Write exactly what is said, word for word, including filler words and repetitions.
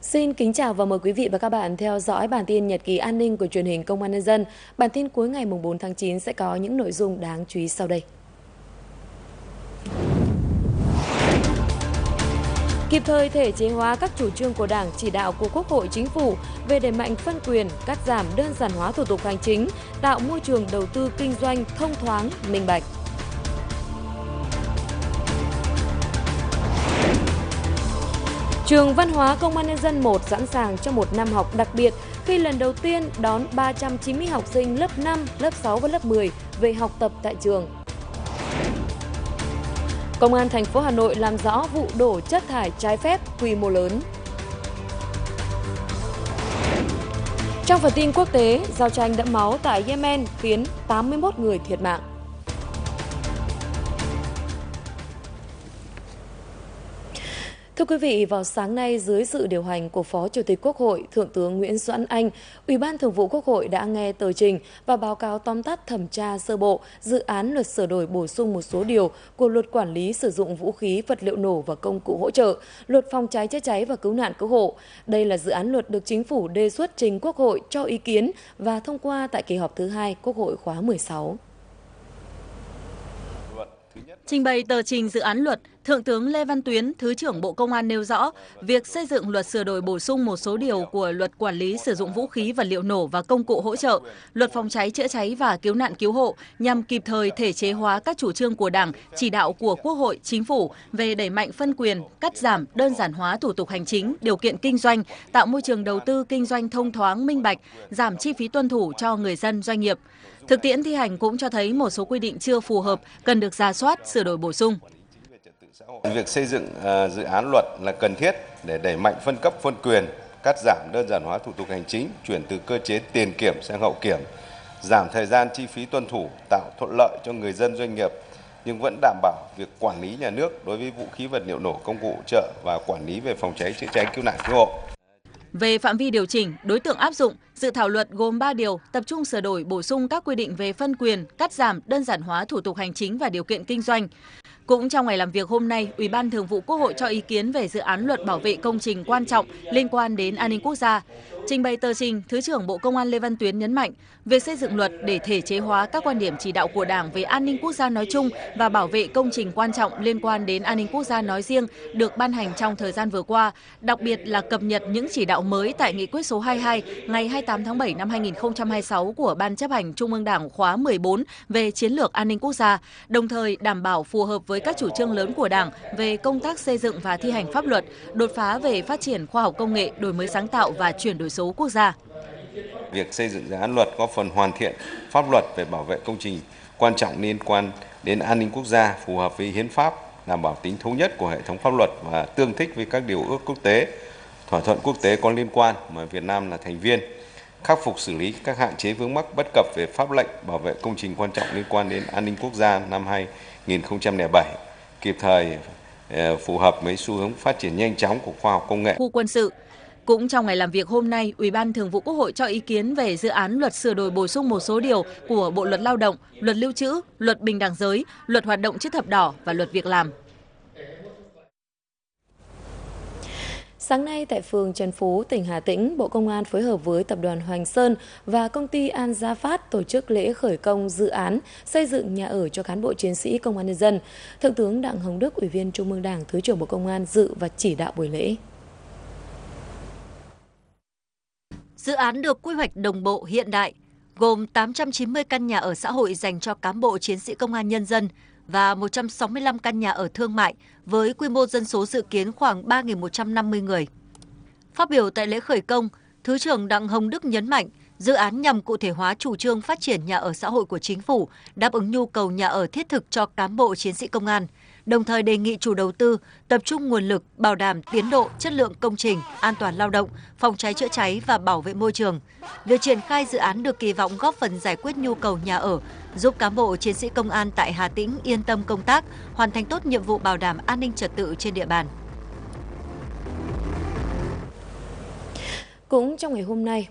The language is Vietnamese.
Xin kính chào và mời quý vị và các bạn theo dõi bản tin Nhật ký an ninh của truyền hình Công an Nhân dân. Bản tin cuối ngày bốn tháng chín sẽ có những nội dung đáng chú ý sau đây. Kịp thời thể chế hóa các chủ trương của Đảng, chỉ đạo của Quốc hội, Chính phủ về đẩy mạnh phân quyền, cắt giảm đơn giản hóa thủ tục hành chính, tạo môi trường đầu tư kinh doanh thông thoáng, minh bạch. Trường Văn hóa Công an Nhân dân một sẵn sàng cho một năm học đặc biệt khi lần đầu tiên đón ba trăm chín mươi học sinh lớp năm, lớp sáu và lớp mười về học tập tại trường. Công an thành phố Hà Nội làm rõ vụ đổ chất thải trái phép quy mô lớn. Trong phần tin quốc tế, giao tranh đẫm máu tại Yemen khiến tám mươi mốt người thiệt mạng. Thưa quý vị, vào sáng nay dưới sự điều hành của Phó Chủ tịch Quốc hội, Thượng tướng Nguyễn Doãn Anh, Ủy ban Thường vụ Quốc hội đã nghe tờ trình và báo cáo tóm tắt thẩm tra sơ bộ dự án luật sửa đổi bổ sung một số điều của Luật Quản lý sử dụng vũ khí, vật liệu nổ và công cụ hỗ trợ, Luật Phòng cháy chữa cháy và cứu nạn cứu hộ. Đây là dự án luật được Chính phủ đề xuất trình Quốc hội cho ý kiến và thông qua tại kỳ họp thứ hai Quốc hội khóa mười sáu. Trình bày tờ trình dự án luật, Thượng tướng Lê Văn Tuyến, Thứ trưởng Bộ Công an nêu rõ, việc xây dựng luật sửa đổi bổ sung một số điều của Luật Quản lý sử dụng vũ khí, vật liệu nổ và công cụ hỗ trợ, Luật Phòng cháy chữa cháy và cứu nạn cứu hộ nhằm kịp thời thể chế hóa các chủ trương của Đảng, chỉ đạo của Quốc hội, Chính phủ về đẩy mạnh phân quyền, cắt giảm, đơn giản hóa thủ tục hành chính, điều kiện kinh doanh, tạo môi trường đầu tư kinh doanh thông thoáng, minh bạch, giảm chi phí tuân thủ cho người dân, doanh nghiệp. Thực tiễn thi hành cũng cho thấy một số quy định chưa phù hợp, cần được rà soát, sửa đổi bổ sung. Việc xây dựng uh, dự án luật là cần thiết để đẩy mạnh phân cấp phân quyền, cắt giảm đơn giản hóa thủ tục hành chính, chuyển từ cơ chế tiền kiểm sang hậu kiểm, giảm thời gian chi phí tuân thủ, tạo thuận lợi cho người dân doanh nghiệp, nhưng vẫn đảm bảo việc quản lý nhà nước đối với vũ khí vật liệu nổ, công cụ hỗ trợ và quản lý về phòng cháy chữa cháy cứu nạn cứu hộ. Về phạm vi điều chỉnh, đối tượng áp dụng, dự thảo luật gồm ba điều, tập trung sửa đổi bổ sung các quy định về phân quyền, cắt giảm, đơn giản hóa thủ tục hành chính và điều kiện kinh doanh. Cũng trong ngày làm việc hôm nay, Ủy ban Thường vụ Quốc hội cho ý kiến về dự án luật bảo vệ công trình quan trọng liên quan đến an ninh quốc gia. Trình bày tờ trình, Thứ trưởng Bộ Công an Lê Văn Tuyến nhấn mạnh, việc xây dựng luật để thể chế hóa các quan điểm chỉ đạo của Đảng về an ninh quốc gia nói chung và bảo vệ công trình quan trọng liên quan đến an ninh quốc gia nói riêng được ban hành trong thời gian vừa qua, đặc biệt là cập nhật những chỉ đạo mới tại Nghị quyết số hai mươi hai ngày hai mươi tám tháng bảy năm hai nghìn không trăm hai mươi sáu của Ban Chấp hành Trung ương Đảng khóa mười bốn về chiến lược an ninh quốc gia, đồng thời đảm bảo phù hợp với các chủ trương lớn của Đảng về công tác xây dựng và thi hành pháp luật, đột phá về phát triển khoa học công nghệ, đổi mới sáng tạo và chuyển đổi số quốc gia. Việc xây dựng dự án luật góp phần hoàn thiện pháp luật về bảo vệ công trình quan trọng liên quan đến an ninh quốc gia phù hợp với hiến pháp, đảm bảo tính thống nhất của hệ thống pháp luật và tương thích với các điều ước quốc tế, thỏa thuận quốc tế có liên quan mà Việt Nam là thành viên, khắc phục xử lý các hạn chế vướng mắc bất cập về pháp lệnh bảo vệ công trình quan trọng liên quan đến an ninh quốc gia năm hai nghìn không trăm lẻ bảy, kịp thời phù hợp với xu hướng phát triển nhanh chóng của khoa học công nghệ. Khu quân sự. Cũng trong ngày làm việc hôm nay, Ủy ban Thường vụ Quốc hội cho ý kiến về dự án luật sửa đổi bổ sung một số điều của Bộ Luật Lao động, Luật Lưu trữ, Luật Bình đẳng giới, Luật Hoạt động chữ thập đỏ và Luật Việc làm. Sáng nay tại phường Trần Phú, tỉnh Hà Tĩnh, Bộ Công an phối hợp với Tập đoàn Hoành Sơn và công ty An Gia Phát tổ chức lễ khởi công dự án xây dựng nhà ở cho cán bộ chiến sĩ Công an Nhân dân. Thượng tướng Đặng Hồng Đức, Ủy viên Trung ương Đảng, Thứ trưởng Bộ Công an dự và chỉ đạo buổi lễ. Dự án được quy hoạch đồng bộ hiện đại, gồm tám trăm chín mươi căn nhà ở xã hội dành cho cán bộ chiến sĩ Công an Nhân dân và một trăm sáu mươi lăm căn nhà ở thương mại với quy mô dân số dự kiến khoảng ba nghìn một trăm năm mươi người. Phát biểu tại lễ khởi công, Thứ trưởng Đặng Hồng Đức nhấn mạnh, dự án nhằm cụ thể hóa chủ trương phát triển nhà ở xã hội của Chính phủ, đáp ứng nhu cầu nhà ở thiết thực cho cán bộ chiến sĩ công an, đồng thời đề nghị chủ đầu tư tập trung nguồn lực bảo đảm tiến độ, chất lượng công trình, an toàn lao động, phòng cháy chữa cháy và bảo vệ môi trường. Việc triển khai dự án được kỳ vọng góp phần giải quyết nhu cầu nhà ở, giúp cán bộ chiến sĩ công an tại Hà Tĩnh yên tâm công tác, hoàn thành tốt nhiệm vụ bảo đảm an ninh trật tự trên địa bàn. Cũng trong ngày hôm nay,